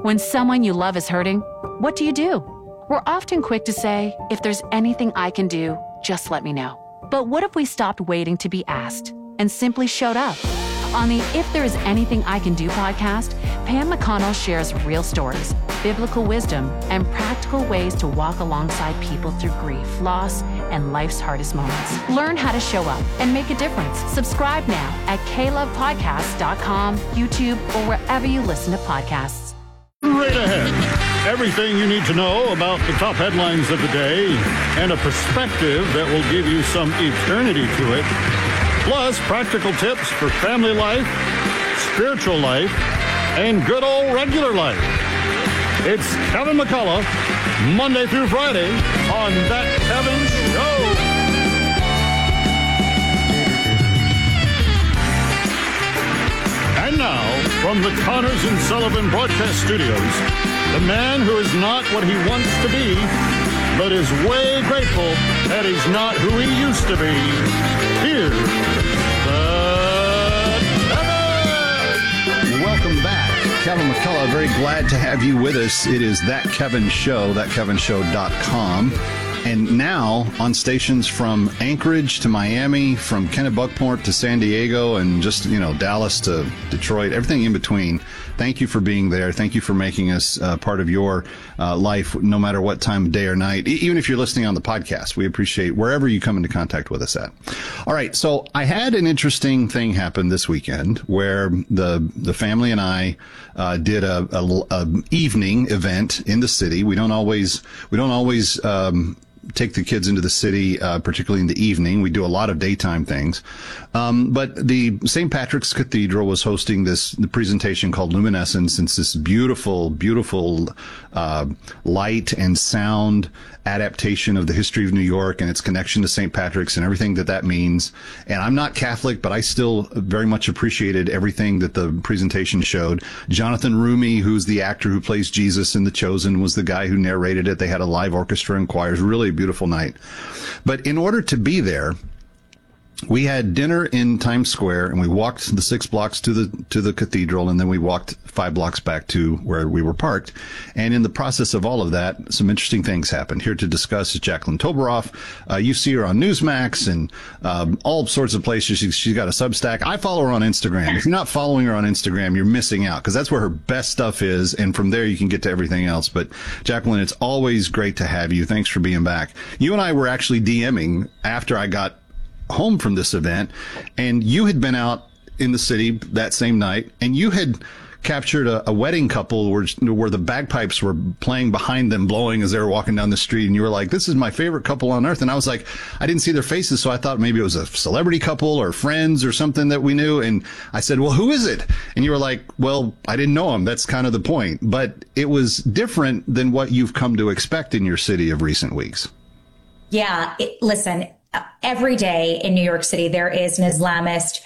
When someone you love is hurting, what do? We're often quick to say, if there's anything I can do, just let me know. But what if we stopped waiting to be asked and simply showed up? On the If There Is Anything I Can Do podcast, Pam McConnell shares real stories, biblical wisdom, and practical ways to walk alongside people through grief, loss, and life's hardest moments. Learn how to show up and make a difference. Subscribe now at klovepodcasts.com, YouTube, or wherever you listen to podcasts. Right ahead. Everything you need to know about the top headlines of the day and a perspective that will give you some eternity to it. Plus, practical tips for family life, spiritual life, and good old regular life. It's Kevin McCullough, Monday through Friday on That Kevin Show. And now, from the Connors and Sullivan Broadcast Studios, the man who is not what he wants to be, but is way grateful that he's not who he used to be. Here's the Kevin. Welcome back. Kevin McCullough, very glad to have you with us. It is That Kevin Show, thatkevinshow.com. And now on stations from Anchorage to Miami, from Kennebunkport to San Diego, and just, Dallas to Detroit, everything in between. Thank you for being there. Thank you for making us part of your life, no matter what time of day or night. Even if you're listening on the podcast, we appreciate wherever you come into contact with us at. All right. So I had an interesting thing happen this weekend where the family and I did a evening event in the city. We don't always take the kids into the city, particularly in the evening. We do a lot of daytime things. But the St. Patrick's Cathedral was hosting the presentation called Luminescence. It's this beautiful, beautiful light and sound adaptation of the history of New York and its connection to St. Patrick's and everything that means. And I'm not Catholic, but I still very much appreciated everything that the presentation showed. Jonathan Rumi, who's the actor who plays Jesus in The Chosen, was the guy who narrated it. They had a live orchestra and choirs. Really a beautiful night. But in order to be there, we had dinner in Times Square, and we walked the 6 blocks to the cathedral, and then we walked 5 blocks back to where we were parked. And in the process of all of that, some interesting things happened. Here to discuss is Jacqueline Toberoff. You see her on Newsmax and all sorts of places. She's got a Substack. I follow her on Instagram. If you're not following her on Instagram, you're missing out, because that's where her best stuff is, and from there you can get to everything else. But Jacqueline, it's always great to have you. Thanks for being back. You and I were actually DMing after I got home from this event, and you had been out in the city that same night, and you had captured a wedding couple where the bagpipes were playing behind them, blowing as they were walking down the street, and you were like, this is my favorite couple on earth. And I was like, I didn't see their faces, so I thought maybe it was a celebrity couple or friends or something that we knew. And I said, well, who is it? And you were like, well, I didn't know them. That's kind of the point. But it was different than what you've come to expect in your city of recent weeks. Yeah, listen, every day in New York City, there is an Islamist,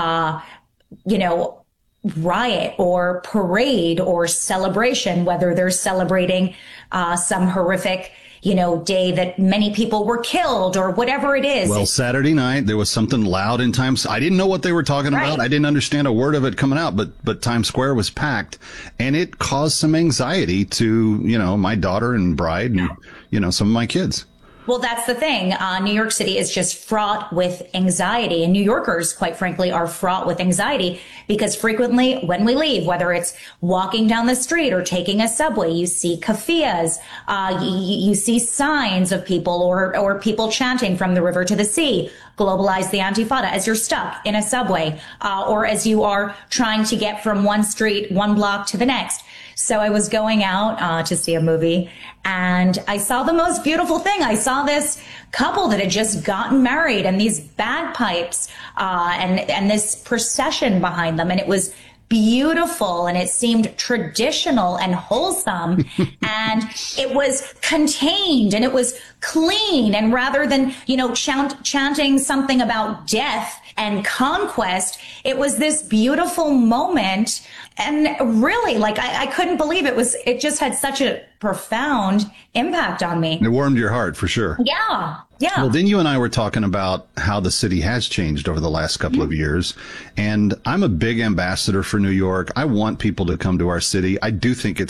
riot or parade or celebration, whether they're celebrating some horrific, day that many people were killed or whatever it is. Well, Saturday night, there was something loud in Times. I didn't know what they were talking about. I didn't understand a word of it coming out, but Times Square was packed, and it caused some anxiety to, my daughter and bride and, some of my kids. Well, that's the thing. New York City is just fraught with anxiety, and New Yorkers, quite frankly, are fraught with anxiety because frequently when we leave, whether it's walking down the street or taking a subway, you see keffiyehs, you see signs of people or people chanting from the river to the sea, globalize the Antifada as you're stuck in a subway, or as you are trying to get from one street, one block to the next. So I was going out to see a movie, and I saw the most beautiful thing. I saw this couple that had just gotten married, and these bagpipes and this procession behind them, and it was beautiful, and it seemed traditional and wholesome, and it was contained, and it was clean, and rather than chanting something about death and conquest, it was this beautiful moment. And really, I couldn't believe it just had such a profound impact on me. It warmed your heart for sure. Yeah. Yeah. Well, then you and I were talking about how the city has changed over the last couple of years. And I'm a big ambassador for New York. I want people to come to our city. I do think it's